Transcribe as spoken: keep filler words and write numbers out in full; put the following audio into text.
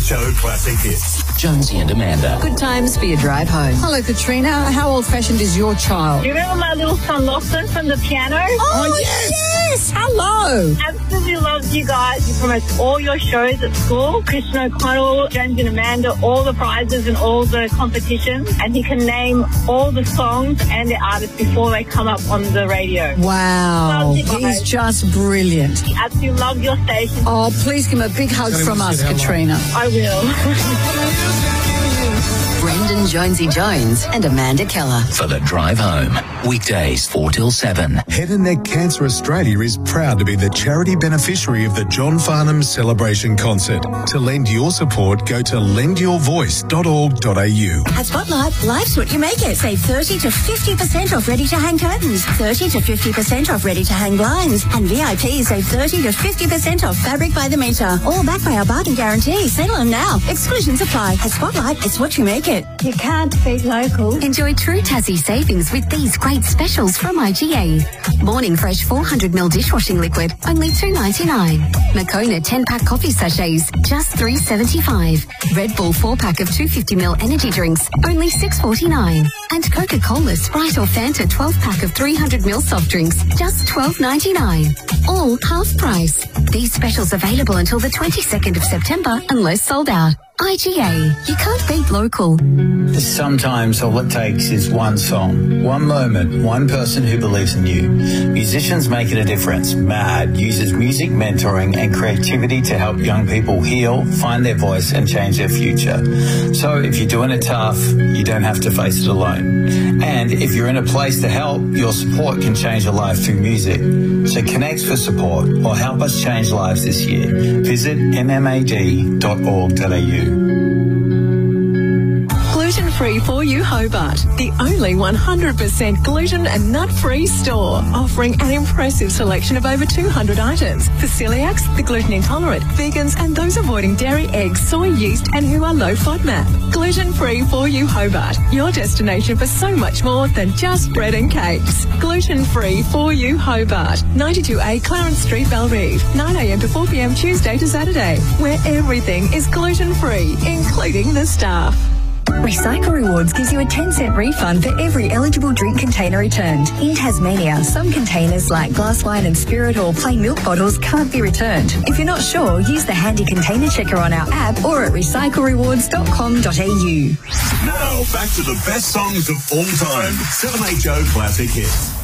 H O Classic Hits. Jonesy and Amanda. Good times for your drive home. Hello, Katrina. How old-fashioned is your child? Do you remember my little son Lachlan from the piano? Oh, oh yes. yes! Hello! Absolutely loves you guys. You promote all your shows at school. Christian O'Connell, Jonesy and Amanda, all the prizes and all the competitions. And he can name all the songs and the artists before they come up on the radio. Wow. He's just brilliant. He absolutely loves your station. Oh, please give him a big hug from us, Katrina. I will. Brendan Jonesy Jones and Amanda Keller. For the drive home. Weekdays four till seven. Head and Neck Cancer Australia is proud to be the charity beneficiary of the John Farnham Celebration Concert. To lend your support, go to lend your voice dot org dot a u. At Spotlight, life's what you make it. Save thirty to fifty percent off ready-to-hang curtains, thirty to fifty percent off ready-to-hang blinds, and V I P save thirty to fifty percent off fabric by the metre. All backed by our bargain guarantee. Settle them now. Exclusions apply. At Spotlight, it's what you make it. You can't beat local. Enjoy true Tassie savings with these great specials from I G A. Morning Fresh four hundred milliliter dishwashing liquid, only two ninety-nine. Makona ten pack coffee sachets, just three seventy-five. Red Bull four pack of two fifty milliliter energy drinks, only six forty-nine. And Coca-Cola, Sprite or Fanta twelve pack of three hundred milliliter soft drinks, just twelve ninety-nine. All half price. These specials available until the twenty-second of September unless sold out. I G A. You can't beat local. Sometimes all it takes is one song, one moment, one person who believes in you. Musicians Making a Difference, MAD, uses music mentoring and creativity to help young people heal, find their voice and change their future. So if you're doing it tough, you don't have to face it alone. And if you're in a place to help, your support can change a life through music. So connect for support or help us change lives this year. Visit m m a d dot org dot a u. Gluten-free for you Hobart, the only one hundred percent gluten and nut-free store, offering an impressive selection of over two hundred items for celiacs, the gluten intolerant, vegans and those avoiding dairy, eggs, soy, yeast and who are low FODMAP. Gluten-free for you Hobart, your destination for so much more than just bread and cakes. Gluten-free for you Hobart, ninety-two A Clarence Street, Belrive, nine a m to four p m Tuesday to Saturday, where everything is gluten-free, including the staff. Recycle Rewards gives you a ten cent refund for every eligible drink container returned. In Tasmania, some containers like glass wine and spirit or plain milk bottles can't be returned. If you're not sure, use the handy container checker on our app or at recycle rewards dot com dot a u. Now, back to the best songs of all time. seven H O Classic Hits.